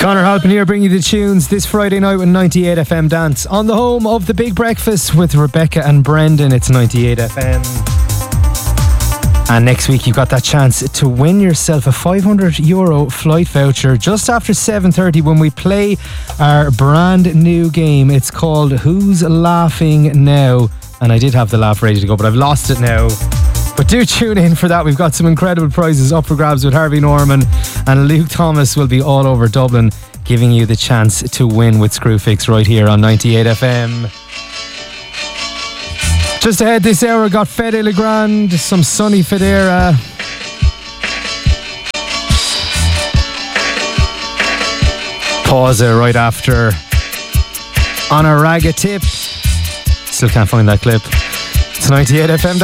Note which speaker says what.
Speaker 1: Conor Halpin here, bringing you the tunes this Friday night with 98 FM Dance on the home of the Big Breakfast with Rebecca and Brendan. It's 98 FM. And next week you've got that chance to win yourself a €500 flight voucher just after 7:30 when we play our brand new game. It's called Who's Laughing Now? And I did have the laugh ready to go, but I've lost it now. But do tune in for that. We've got some incredible prizes up for grabs with Harvey Norman, and Luke Thomas will be all over Dublin giving you the chance to win with Screwfix right here on 98 FM. Just ahead this hour, got Fede Legrand, some Sonny Federa. Pause there right after On a Ragga Tip. Still can't find that clip. It's 98 FM.